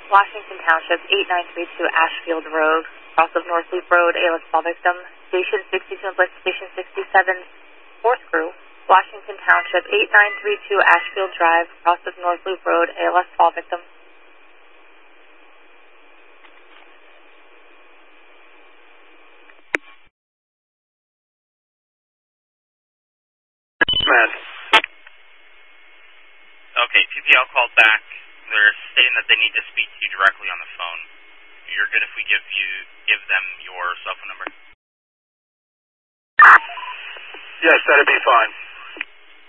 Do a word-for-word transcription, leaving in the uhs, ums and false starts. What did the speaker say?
Washington Township, eight nine three two Ashfield Road, cross of North Loop Road, A L S fall victim. Station sixty-two and Bliss, Station sixty-seven, fourth crew. Washington Township, eight nine three two Ashfield Drive, cross of North Loop Road, A L S fall victim. Matt. Okay, P P L called back. They're stating that they need to speak to you directly on the phone. You're good if we give you give them your cell phone number? Yes, that'd be fine.